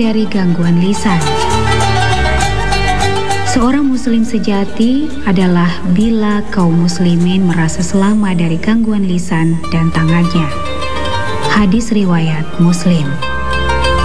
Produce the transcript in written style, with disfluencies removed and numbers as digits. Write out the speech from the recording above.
dari gangguan lisan. Seorang muslim sejati adalah bila kaum muslimin merasa selamat dari gangguan lisan dan tangannya. Hadis riwayat Muslim.